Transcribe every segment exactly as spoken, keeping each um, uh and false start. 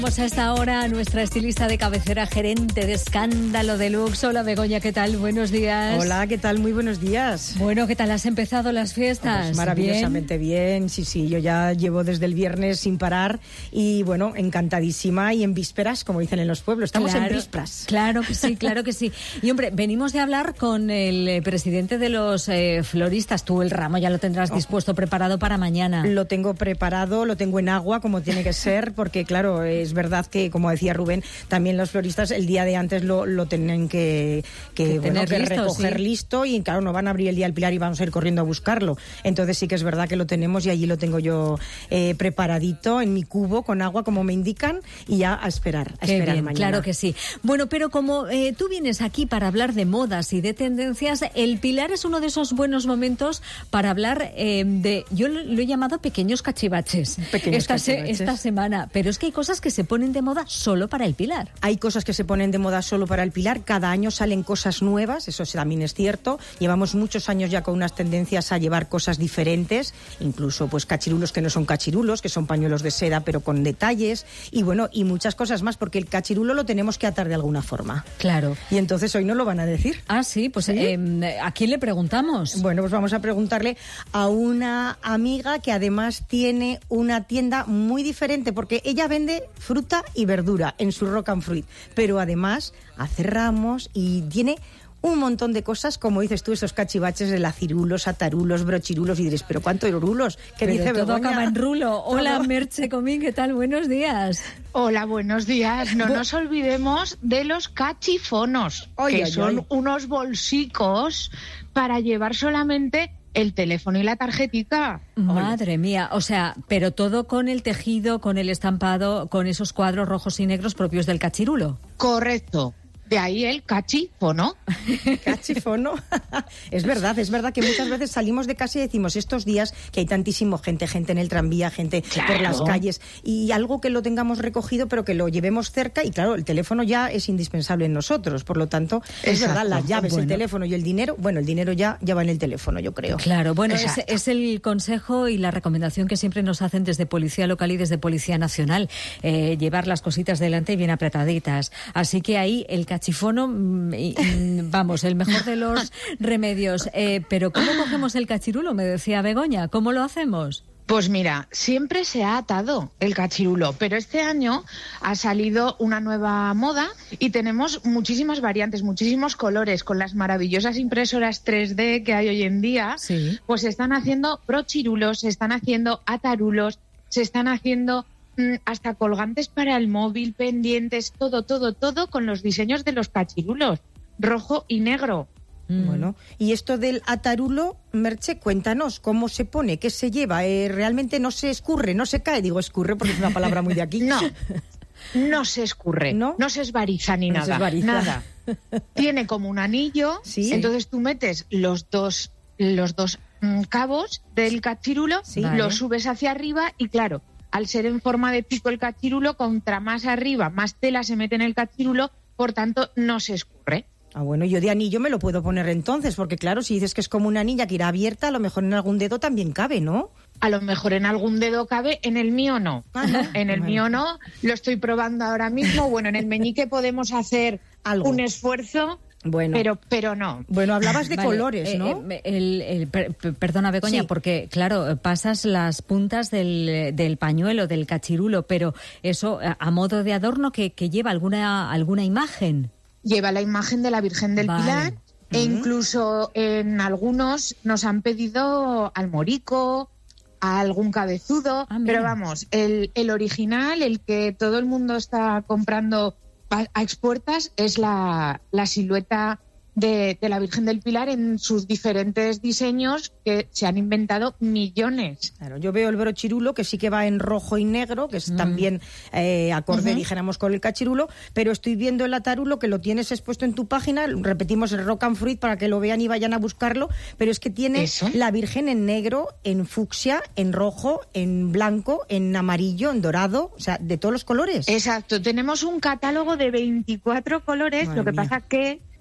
Vamos a esta hora a nuestra estilista de cabecera, gerente de Escándalo Deluxe. Hola Begoña, ¿qué tal? Buenos días. Hola, ¿qué tal? Muy buenos días. Bueno, ¿qué tal? ¿Has empezado las fiestas? Pues maravillosamente bien. bien, sí, sí, yo ya llevo desde el viernes sin parar y bueno, encantadísima y en vísperas, como dicen en los pueblos, estamos claro, en vísperas. Claro que sí, claro que sí. Y hombre, venimos de hablar con el presidente de los eh, floristas. Tú el ramo ya lo tendrás oh. dispuesto, preparado para mañana. Lo tengo preparado, lo tengo en agua como tiene que ser, porque claro, es verdad que, como decía Rubén, también los floristas el día de antes lo, lo tienen que, que, que, bueno, que listo, recoger sí. listo y claro, no van a abrir el día del Pilar y vamos a ir corriendo a buscarlo. Entonces sí que es verdad que lo tenemos y allí lo tengo yo eh, preparadito en mi cubo con agua como me indican y ya a esperar, a Qué esperar bien, mañana. Claro que sí. Bueno, pero como eh, tú vienes aquí para hablar de modas y de tendencias, el Pilar es uno de esos buenos momentos para hablar eh, de, yo lo, lo he llamado pequeños cachivaches, pequeños esta, cachivaches. Se, esta semana, pero es que hay cosas que se ponen de moda solo para el Pilar. Hay cosas que se ponen de moda solo para el Pilar, cada año salen cosas nuevas, eso también es cierto, llevamos muchos años ya con unas tendencias a llevar cosas diferentes, incluso pues cachirulos que no son cachirulos, que son pañuelos de seda pero con detalles y bueno, y muchas cosas más, porque el cachirulo lo tenemos que atar de alguna forma. Claro. Y entonces hoy no lo van a decir. Ah, sí, pues ¿Sí? Eh, ¿a quién le preguntamos? Bueno, pues vamos a preguntarle a una amiga que además tiene una tienda muy diferente, porque ella vende fruta y verdura en su Rock and Fruit, pero además hace ramos y tiene un montón de cosas, como dices tú, esos cachivaches de lacirulos, atarulos, brochirulos, y diréis, ¿pero cuántos rulos? ¿Qué pero dice todo Begoña? acaba en rulo. Hola, Merche Comín, ¿qué tal? Buenos días. Hola, buenos días. No Bu- nos olvidemos de los cachifonos, ay, que ay, son ay. unos bolsicos para llevar solamente el teléfono y la tarjetita. Madre mía, o sea, pero todo con el tejido, con el estampado, con esos cuadros rojos y negros propios del cachirulo. Correcto. De ahí el cachifono. Cachifono. Es verdad, es verdad que muchas veces salimos de casa y decimos estos días que hay tantísimo gente, gente en el tranvía, gente claro. por las calles, y algo que lo tengamos recogido pero que lo llevemos cerca, y claro, el teléfono ya es indispensable en nosotros, por lo tanto, es Exacto. verdad, las llaves, bueno. el teléfono y el dinero, bueno, el dinero ya, ya va en el teléfono, yo creo. Claro, bueno, es, es el consejo y la recomendación que siempre nos hacen desde Policía Local y desde Policía Nacional, eh, llevar las cositas delante y bien apretaditas. Así que ahí el cachifono Chifono, vamos, el mejor de los remedios. Eh, pero ¿cómo cogemos el cachirulo? Me decía Begoña. ¿Cómo lo hacemos? Pues mira, siempre se ha atado el cachirulo, pero este año ha salido una nueva moda y tenemos muchísimas variantes, muchísimos colores. Con las maravillosas impresoras tres D que hay hoy en día, sí. pues se están haciendo brochirulos, se están haciendo atarulos, se están haciendo hasta colgantes para el móvil, pendientes, todo, todo, todo con los diseños de los cachirulos, rojo y negro. Mm. Bueno, y esto del atarulo, Merche, cuéntanos, ¿cómo se pone? ¿Qué se lleva? Eh, ¿Realmente no se escurre, no se cae? Digo escurre porque es una palabra muy de aquí. No, no se escurre, no, no se esbariza ni no nada, se esbariza. nada. Tiene como un anillo, ¿sí? Entonces tú metes los dos, los dos mmm, cabos del cachirulo, sí. los vale. subes hacia arriba y claro, al ser en forma de pico el cachirulo, contra más arriba, más tela se mete en el cachirulo, por tanto, no se escurre. Ah, bueno, yo de anillo me lo puedo poner entonces, porque claro, si dices que es como una anilla que irá abierta, a lo mejor en algún dedo también cabe, ¿no? A lo mejor en algún dedo cabe, en el mío no. Ah, ¿no? En el bueno. mío no, lo estoy probando ahora mismo. Bueno, en el meñique podemos hacer algo, un esfuerzo. Bueno, pero pero no. Bueno, hablabas de vale, colores, ¿no? Eh, el, el, per, perdona, Begoña, sí. porque, claro, pasas las puntas del, del pañuelo, del cachirulo, pero eso a modo de adorno que, que lleva alguna alguna imagen. Lleva la imagen de la Virgen del vale. Pilar, uh-huh. e incluso en algunos nos han pedido al morico, a algún cabezudo, ah, pero vamos, el, el original, el que todo el mundo está comprando a expuertas, es la, la silueta de, de la Virgen del Pilar en sus diferentes diseños que se han inventado millones. Claro, yo veo el brochirulo que sí que va en rojo y negro, que es mm. también eh, acorde, uh-huh. dijéramos, con el cachirulo, pero estoy viendo el atarulo que lo tienes expuesto en tu página, repetimos el Rock and Fruit para que lo vean y vayan a buscarlo, pero es que tiene ¿Eso? La Virgen en negro, en fucsia, en rojo, en blanco, en amarillo, en dorado, o sea, de todos los colores. Exacto, tenemos un catálogo de veinticuatro colores, Madre lo que mía. pasa que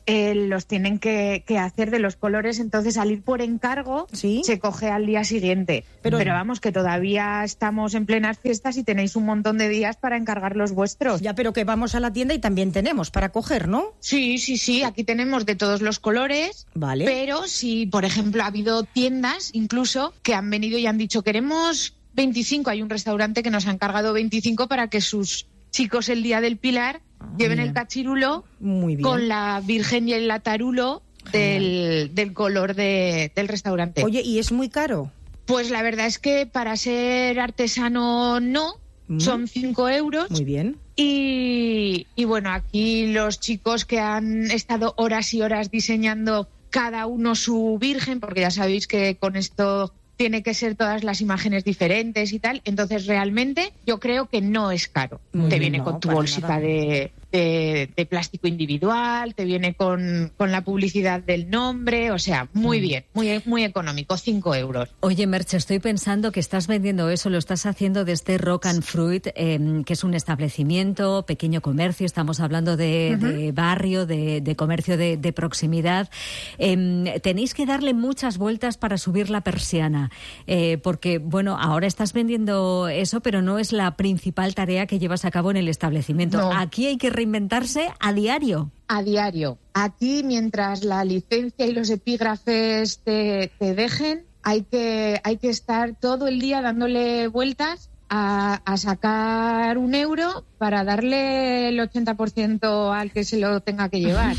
eh, los tienen que, que hacer de los colores, entonces al ir por encargo ¿Sí? se coge al día siguiente. Pero, Pero vamos, que todavía estamos en plenas fiestas y tenéis un montón de días para encargar los vuestros. Ya, pero que vamos a la tienda y también tenemos para coger, ¿no? Sí, sí, sí, aquí tenemos de todos los colores, vale. Pero si, por ejemplo, ha habido tiendas incluso que han venido y han dicho queremos veinticinco, hay un restaurante que nos ha encargado veinticinco para que sus chicos el día del Pilar ah, lleven bien. el cachirulo Muy bien. con la Virgen y el atarulo del, del color de, del restaurante. Oye, ¿y es muy caro? Pues la verdad es que para ser artesano no, mm. son cinco euros. Muy bien. Y, y bueno, aquí los chicos que han estado horas y horas diseñando cada uno su Virgen, porque ya sabéis que con esto tiene que ser todas las imágenes diferentes y tal, entonces realmente yo creo que no es caro. Muy te viene no, con tu bolsita de, de, de plástico individual, te viene con, con la publicidad del nombre, o sea, muy mm. bien, muy, muy económico, cinco euros. Oye, Merche, estoy pensando que estás vendiendo eso, lo estás haciendo desde Rock and Fruit, eh, que es un establecimiento, pequeño comercio, estamos hablando de, uh-huh. de barrio, de, de comercio de, de proximidad. Eh, tenéis que darle muchas vueltas para subir la persiana. Eh, porque, bueno, ahora estás vendiendo eso, pero no es la principal tarea que llevas a cabo en el establecimiento. No. Aquí hay que reinventarse a diario. A diario. Aquí, mientras la licencia y los epígrafes te, te dejen, hay que, hay que estar todo el día dándole vueltas a, a sacar un euro para darle el ochenta por ciento al que se lo tenga que llevar.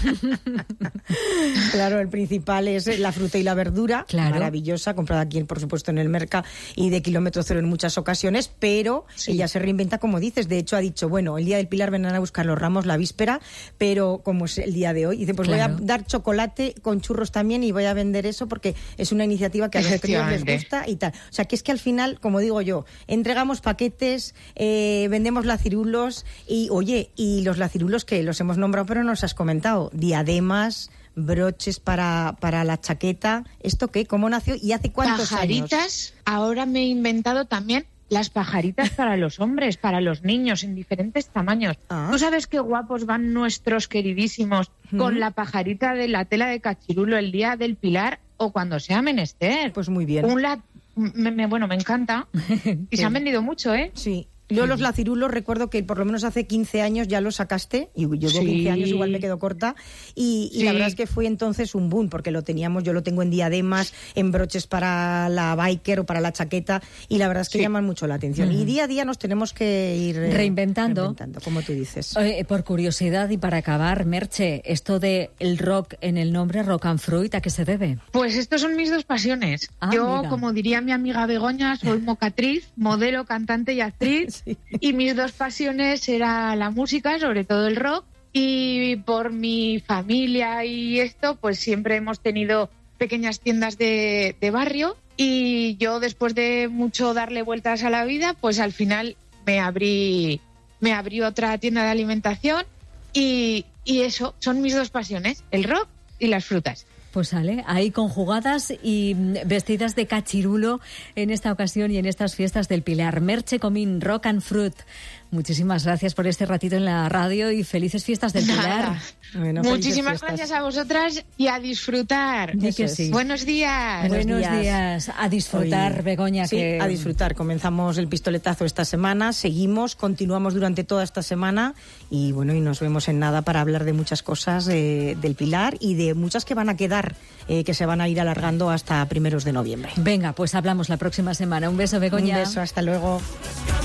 Claro, el principal es la fruta y la verdura, claro. Maravillosa, comprada aquí, por supuesto, en el mercado y de kilómetro cero en muchas ocasiones, pero sí. Ella se reinventa, como dices. De hecho, ha dicho, bueno, el día del Pilar vendrán a buscar los ramos la víspera, pero como es el día de hoy, dice, pues claro. Voy a dar chocolate con churros también y voy a vender eso porque es una iniciativa que a los críos les gusta y tal. O sea, que es que al final, como digo yo, entregamos paquetes, eh, vendemos lacirulos y, oye, y los lacirulos que los hemos nombrado pero no nos has comentado, diademas, broches para, para la chaqueta, ¿esto qué? ¿Cómo nació? ¿Y hace cuántos pajaritas, años? Ahora me he inventado también las pajaritas para los hombres, para los niños, en diferentes tamaños. Ah. ¿Tú sabes qué guapos van nuestros queridísimos ¿Mm? Con la pajarita de la tela de cachirulo el día del Pilar o cuando sea menester? Pues muy bien. Un la... me, me, bueno, me encanta. Y se han vendido mucho, ¿eh? Sí. Yo los lacirulos recuerdo que por lo menos hace quince años ya los sacaste, y yo sí. quince años igual me quedo corta, y, y sí. La verdad es que fue entonces un boom, porque lo teníamos, yo lo tengo en diademas, en broches para la biker o para la chaqueta, y la verdad es que sí. Llaman mucho la atención. Uh-huh. Y día a día nos tenemos que ir eh, reinventando. reinventando, como tú dices. Eh, por curiosidad y para acabar, Merche, esto de el rock en el nombre, Rock and Fruit, ¿a qué se debe? Pues estos son mis dos pasiones. Ah, yo, mira. Como diría mi amiga Begoña, soy mocatriz, modelo, cantante y actriz. Sí. Y mis dos pasiones era la música, sobre todo el rock, y por mi familia y esto, pues siempre hemos tenido pequeñas tiendas de, de barrio, y yo después de mucho darle vueltas a la vida, pues al final me abrí, me abrí otra tienda de alimentación y, y eso, son mis dos pasiones, el rock y las frutas. Pues sale, ahí conjugadas y vestidas de cachirulo en esta ocasión y en estas fiestas del Pilar. Merche Comín, Rock and Fruit. Muchísimas gracias por este ratito en la radio y felices fiestas del Pilar. Bueno, muchísimas gracias a vosotras y a disfrutar. Que sí. Buenos días. Buenos días. días. A disfrutar, Hoy, Begoña. Sí, que... a disfrutar. Comenzamos el pistoletazo esta semana, seguimos, continuamos durante toda esta semana y bueno, y nos vemos en nada para hablar de muchas cosas eh, del Pilar y de muchas que van a quedar, eh, que se van a ir alargando hasta primeros de noviembre. Venga, pues hablamos la próxima semana. Un beso, Begoña. Un beso, hasta luego.